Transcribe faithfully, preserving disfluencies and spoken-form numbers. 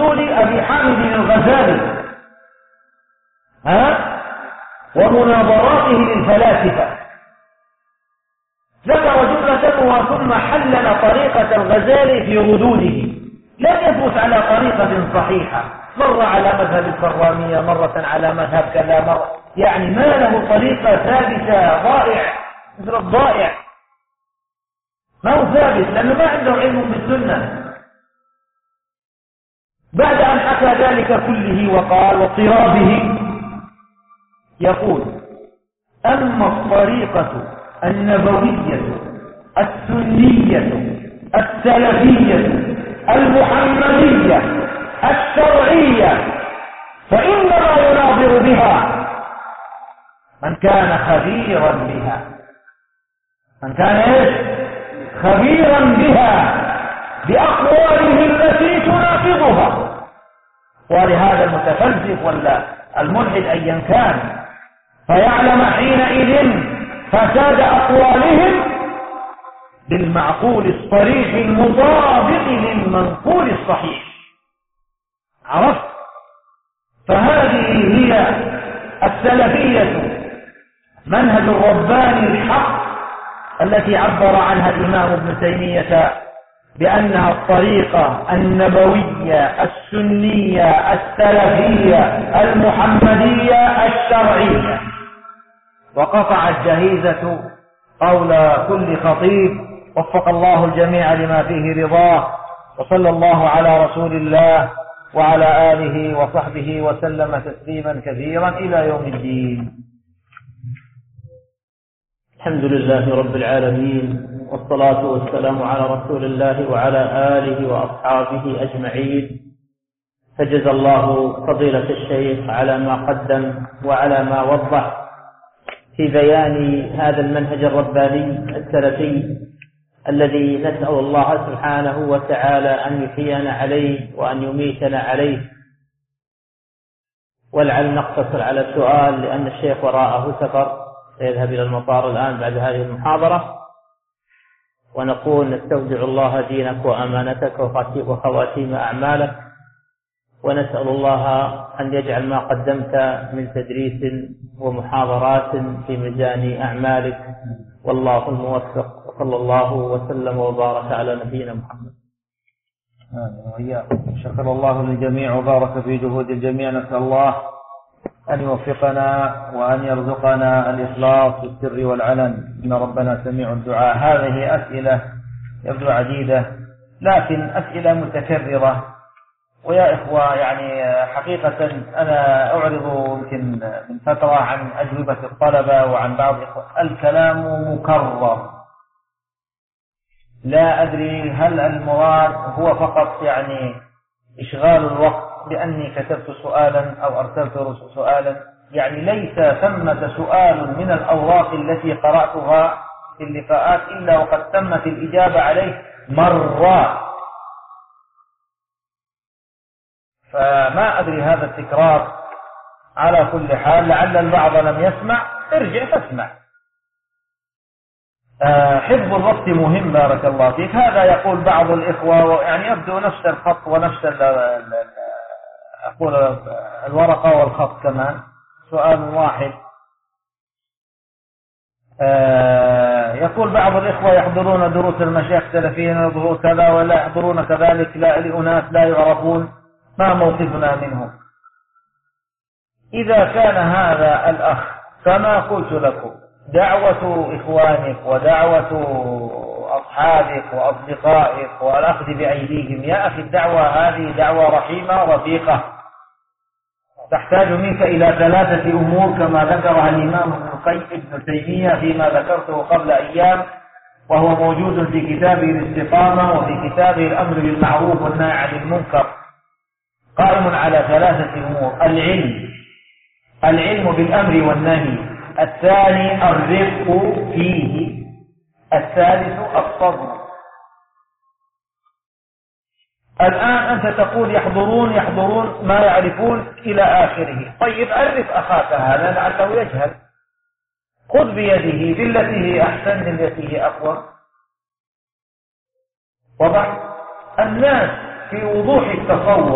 أصول أبي حامد الغزالي ها ومناظراته للفلاسفة. ذكر جملة ثم حلل طريقة الغزالي في ردوده، لم يثبت على طريقة صحيحة، مرة على مذهب الكرامية، مرة على مذهب كذا، مرة يعني ما له طريقة ثابتة. ضائع مثل الضائع، ما هو ثابت لأنه ما عنده علم بالسنة. بعد أن حكى ذلك كله وقال واضطرابه يقول: أما الطريقة النبوية السنية السلفية المحمدية الشرعية فإنما يناظر بها من كان خبيرا بها، من كان إيش؟ خبيرا بها بأقواله التي تناقضها. ولهذا المتفلسف ولا الملحد أيا كان فيعلم حينئذ فساد أقوالهم بالمعقول الصريح المطابق للمنقول الصحيح. عرفت؟ فهذه هي السلفية، منهج الرباني الحق التي عبر عنها الإمام ابن تيمية بأنها الطريقة النبوية السنية السلفية المحمدية الشرعية. وقطع الجهيزة قول كل خطيب، وفق الله الجميع لما فيه رضاه، وصلى الله على رسول الله وعلى آله وصحبه وسلم تسليما كثيرا إلى يوم الدين. الحمد لله رب العالمين، والصلاة والسلام على رسول الله وعلى آله وأصحابه أجمعين. فجزى الله فضيلة الشيخ على ما قدم وعلى ما وضح في بيان هذا المنهج الرباني السلفي الذي نسأل الله سبحانه وتعالى أن يحيينا عليه وأن يميتنا عليه. ولعل نقتصر على سؤال لأن الشيخ وراءه سفر سيذهب إلى المطار الآن بعد هذه المحاضرة، ونقول نستودع الله دينك وأمانتك وخواتيم أعمالك، ونسأل الله أن يجعل ما قدمت من تدريس ومحاضرات في ميزان أعمالك، والله الموفق. صلى الله وسلم وبارك على نبينا محمد. شكر الله للجميع وبارك في جهود الجميع. نسأل الله أن يوفقنا وأن يرزقنا الإخلاص في السر والعلن، إن ربنا سميع الدعاء. هذه أسئلة يبدو عديدة لكن أسئلة متكررة. ويا إخوة يعني حقيقة أنا أعرض يمكن من فترة عن أجوبة الطلبة وعن بعض الإخوة، الكلام مكرر. لا أدري هل المراد هو فقط يعني إشغال الوقت بأني كتبت سؤالا أو أرسلت سؤالا، يعني ليس ثمة سؤال من الأوراق التي قرأتها في اللقاءات إلا وقد تمت الإجابة عليه مرات. فما أدري هذا التكرار. على كل حال لعل البعض لم يسمع، ارجع فاسمع. آه حفظ الوقت مهم بارك الله فيك. هذا يقول بعض الإخوة يعني يبدو نفس الخط ونفس ال ال أقول الورقة والخط كمان، سؤال واحد. آه يقول بعض الإخوة يحضرون دروس المشايخ السلفيين يحضرون كذا ولا يحضرون كذلك لا لأناس لا يعرفون، ما موقفنا منهم؟ إذا كان هذا الأخ كما قلت لكم دعوة إخوانك ودعوة أصحابك وأصدقائك والأخذ بأيديهم، يا أخي الدعوة هذه دعوة رحيمة رفيقة تحتاج منك إلى ثلاثة أمور كما ذكرها الإمام ابن تيمية فيما ذكرته قبل أيام، وهو موجود في كتابه الاستقامة وفي كتابه الأمر بالمعروف والنهي عن المنكر. قائم على ثلاثة أمور: العلم العلم بالأمر والنهي، الثاني الرفق فيه، الثالث الصبر. الآن أنت تقول يحضرون يحضرون ما يعرفون إلى آخره. طيب عرف أخاك هذا لعله يجهل، خذ بيده بالتي هي أحسن بالتي هي أقوى. وضع الناس في وضوح التصور